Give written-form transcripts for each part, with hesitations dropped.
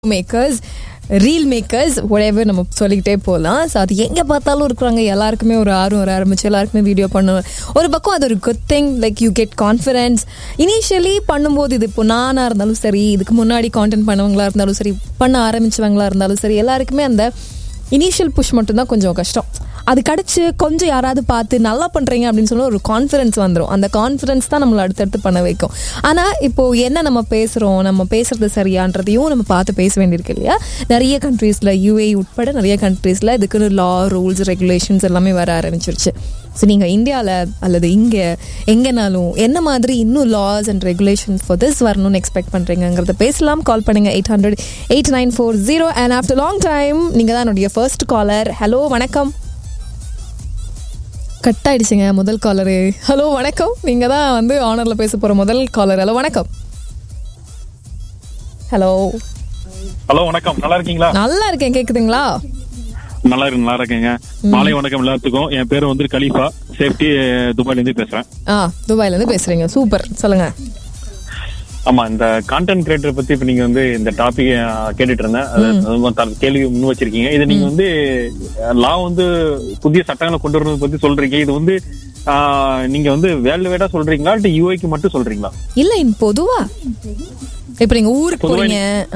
Makers, reel makers, whatever நம்ம சொல்லிக்கிட்டே போகலாம். ஸோ அது எங்கே பார்த்தாலும் இருக்கிறாங்க. எல்லாருக்குமே ஒரு ஆர்வம் வர ஆரம்பிச்சு எல்லாருக்குமே வீடியோ பண்ணுவேன். ஒரு பக்கம் அது ஒரு good thing, like you get confidence. Initially பண்ணும்போது இது இப்போ நானாக இருந்தாலும் சரி, இதுக்கு முன்னாடி கான்டென்ட் பண்ணவங்களா இருந்தாலும் சரி, பண்ண ஆரம்பிச்சவங்களா இருந்தாலும் சரி, எல்லாருக்குமே அந்த இனிஷியல் புஷ் மட்டும்தான் கொஞ்சம் கஷ்டம். அது கிடச்சி கொஞ்சம் யாராவது பார்த்து நல்லா பண்ணுறீங்க அப்படின்னு சொன்னால் ஒரு கான்ஃபிடன்ஸ் வந்துடும். அந்த கான்ஃபிடன்ஸ் தான் நம்மளை அடுத்தடுத்து பண்ண வைக்கும். ஆனால் இப்போது என்ன நம்ம பேசுகிறோம், நம்ம பேசுகிறது சரியான்றதையும் நம்ம பார்த்து பேச வேண்டியிருக்கு இல்லையா? நிறைய கண்ட்ரீஸில், UAE உட்பட நிறைய கண்ட்ரீஸில் இதுக்குன்னு லா, ரூல்ஸ், ரெகுலேஷன்ஸ் எல்லாமே வர ஆரம்பிச்சிருச்சு. ஸோ நீங்கள் இந்தியாவில் அல்லது இங்கே எங்கேனாலும் என்ன மாதிரி இன்னும் loss and regulations for this வரணும்னு எக்ஸ்பெக்ட் பண்ணுறீங்கிறத பேசலாம். கால் பண்ணுங்கள் 800-8940. அண்ட் ஆஃப்டர் லாங் டைம் நீங்கள் தான் என்னுடைய ஃபர்ஸ்ட் காலர். ஹலோ, வணக்கம். கட் ஆயிடுச்சுங்க முதல் காலரு. ஹலோ, வணக்கம். நீங்கள் தான் வந்து ஆனரில் பேச போகிற முதல் காலர். ஹலோ, வணக்கம். ஹலோ ஹலோ, வணக்கம். நல்லா இருக்கீங்களா? நல்லா இருக்கேன். கேட்குதுங்களா? நல்லா இருக்கேங்க. மாலை வணக்கம் எல்லாத்துக்கும். என் பேரு வந்து கலீஃபா. சேஃப்டி துபாயில இருந்து பேசுறேன். துபாயில இருந்து பேசுறீங்க. சூப்பர், சொல்லுங்க. ஆமா, இந்த கான்டென்ட் கிரியேட்டர் பத்தி இப்ப நீங்க வந்து இந்த டாபிக் கேட்டுட்டு இருந்தேன். கேள்வி முன் வச்சிருக்கீங்க. இது நீங்க வந்து லா வந்து புதிய சட்டங்களை கொண்டு வரது பத்தி சொல்றீங்க. இது வந்து நீங்க வந்து வேர்ல்டு வைடா சொல்றீங்களா இல்ல UAEக்கு மட்டும் சொல்றீங்களா? இல்ல, பொதுவா இப்ப நீங்க ஊருக்கு போறீங்க.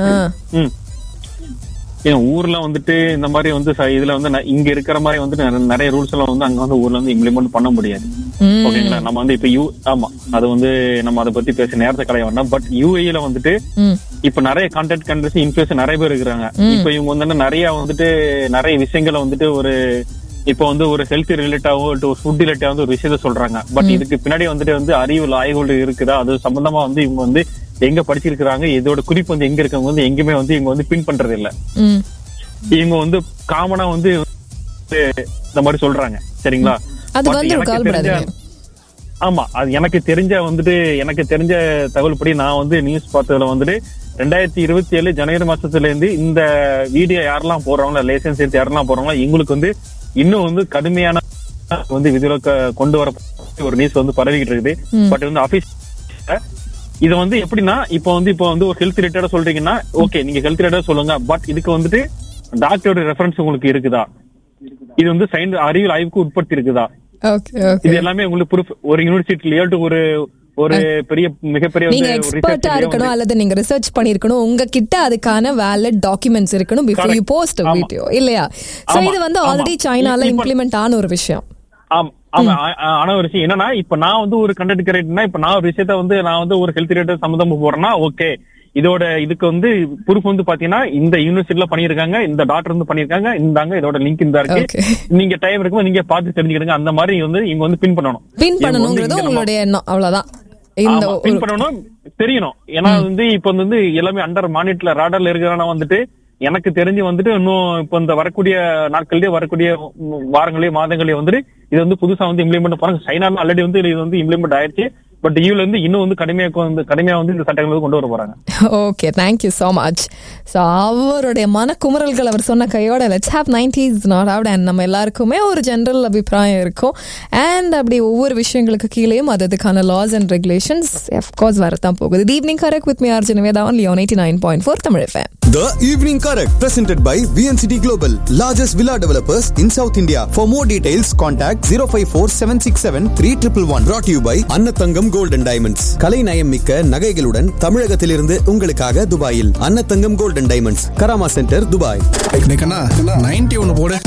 ஊர்ல வந்துட்டு இந்த மாதிரி வந்து இதுல வந்து இங்க இருக்கிற மாதிரி வந்து நிறைய ரூல்ஸ் எல்லாம் வந்து அங்க வந்து ஊர்ல வந்து இம்ப்ளிமெண்ட் பண்ண முடியாது. ஓகேங்களா? நம்ம வந்து இப்ப ஆமா, அது வந்து நம்ம அதை பத்தி பேச நேரத்தை கலைய வேண்டாம். பட் UAEல வந்துட்டு இப்ப நிறைய கான்டென்ட் கண்ட்ரஸ் இன்ஃபுளுசர் நிறைய பேர் இருக்கிறாங்க. இப்ப இவங்க வந்து நிறைய விஷயங்களை வந்துட்டு ஒரு இப்ப வந்து ஒரு ஹெல்த் ரிலேட்டாவோ ஒரு ஃபுட் ரிலேட்டா வந்து ஒரு விஷயத்த சொல்றாங்க. பட் இதுக்கு பின்னாடி வந்துட்டு வந்து அறிவு ஆய்வுகள் இருக்குதா, அது சம்பந்தமா வந்து இவங்க வந்து எங்க படிச்சிருக்காங்க, இதோட குறிப்பு வந்து எங்க இருக்கவங்க வந்து எங்குமே வந்து இவங்க வந்து பின் பண்றது இல்ல. இவங்க வந்து காமனா வந்து இந்த மாதிரி சொல்றாங்க. சரிங்களா? ஆமா, அது எனக்கு தெரிஞ்ச தகவல் படி நான் வந்து நியூஸ் பார்த்ததுல வந்துட்டு 2027 ஜனவரி மாசத்துல இருந்து இந்த வீடியோ யாரெல்லாம் போடுறாங்களோ, லைசன்ஸ் எடுத்து யாரெல்லாம் போடுறாங்களோ, எங்களுக்கு வந்து இன்னும் வந்து கடுமையான வந்து விதிவிலக்க கொண்டு வர ஒரு நியூஸ் வந்து பரவிக்கிட்டு இருக்குது. பட் வந்து ஆபீஸ் இது வந்து எப்படின்னா, இப்போ வந்து ஒரு ஹெல்த் ரிலேட்டடா சொல்றீங்கன்னா ஓகே, நீங்க ஹெல்த் ரிலேட்டடா சொல்லுங்க. பட் இதுக்கு வந்துட்டு டாக்டரோட ரெஃபரன்ஸ் உங்களுக்கு இருக்குதா, இது வந்து சயின்ஸ் அறிவியல் ஆய்வுக்கு உட்படுத்தி இருக்குதா, இது எல்லாமே உங்களுக்கு ப்ரூஃப் ஒரு யூனிவர்சிட்டிலயோ ஒரு பெரிய மிகப்பெரிய நீங்க எக்ஸ்பர்ட்டா இருக்கணும் அல்லது நீங்க ரிசர்ச் பண்ணிருக்கணும். உங்ககிட்ட அதுக்கான வேலிட் டாக்குமெண்ட்ஸ் இருக்கணும் before you post a video இல்லையா? சோ இது வந்து ஆல்ரெடி சைனால இம்ப்ளிமெண்ட் ஆன ஒரு விஷயம். ஆனா ஒரு விஷயம் என்னன்னா, இப்ப நான் வந்து ஒரு கண்டென்ட் கிரியேட்டர்னா, இப்ப நான் ஒரு விஷயத்த வந்து நான் வந்து ஒரு ஹெல்த் ரிலேட்டட் சம்பந்தமா போறேன்னா ஓகே, இதுக்கு வந்து ப்ரூஃப் வந்து பாத்தீங்கன்னா இந்த யூனிவர்சிட்டில பண்ணிருக்காங்க, இந்த டாக்டர் வந்து பண்ணிருக்காங்க, இந்தாங்க இதோட லிங்க் இந்த இருக்கு, நீங்க டைம் இருக்கும்போது நீங்க பார்த்து தெரிஞ்சுக்கிடுங்க. அந்த மாதிரி வந்து இவங்க வந்து பின் பண்ணணும்ங்கிறது உங்களுடைய எண்ணம். அவ்வளவுதான். பின் பண்ணணும், தெரியணும். ஏன்னா வந்து இப்ப வந்து எல்லாமே அண்டர் மானிட்டர்ல ராடர்ல இருக்கிறான வந்துட்டு எனக்கு தெரிஞ்சு வந்துட்டு இன்னும் இப்ப இந்த வரக்கூடிய நாட்கள்லயே வரக்கூடிய வாரங்களே மாதங்களே வந்துட்டு இது வந்து புதுசா வந்து இம்ப்ளிமெண்ட் பண்ணாங்க. சைனால ஆல்ரெடி வந்து இது வந்து இம்ப்ளிமெண்ட் ஆயிடுச்சு. பட் யூல இருந்து இன்னும் வந்து கடுமையா வந்து இந்த சட்டங்களை கொண்டு வர போறாங்க. Okay, thank you so much. So அவருடைய மனக்குமுறல்கள் அவர் சொன்ன கையோட let's have 90s not out. And நம்ம எல்லாருக்குமே ஒரு ஜென்ரல் அபிப்பிராயம் இருக்கும். அண்ட் அப்படி ஒவ்வொரு விஷயங்களுக்கு கீழேயும் அதுக்கான லாஸ் அண்ட் ரெகுலேஷன்ஸ் அஃப்கோர்ஸ் வரத்தான் போகுது. தி evening correct with me RJ Nivetha on Leon 89.4 Tamil FM. The Evening Correct presented by VNCT Global, largest villa developers in South India. For more details contact 054-767-3111. Brought to you by Annathangam Gold and Diamonds. கலை நயம் மிக்க நகைகளுடன் தமிழகத்திலிருந்து உங்களுக்காக துபாயில் Annathangam Gold and Diamonds, Karama centre, Dubai. 91 போடு.